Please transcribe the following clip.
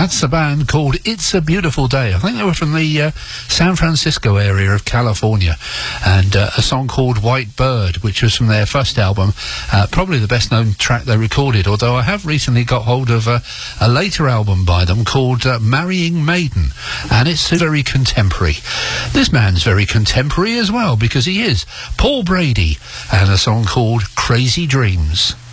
That's a band called It's a Beautiful Day. I think they were from the San Francisco area of California. And a song called White Bird, which was from their first album. Probably the best known track they recorded, although I have recently got hold of a later album by them called Marrying Maiden. And it's very contemporary. This man's very contemporary as well, because he is Paul Brady, and a song called Crazy Dreams.